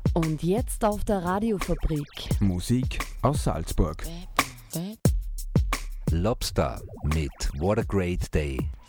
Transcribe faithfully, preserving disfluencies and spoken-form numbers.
Und jetzt auf der Radiofabrik. Musik aus Salzburg. Lobster mit What a Great Day.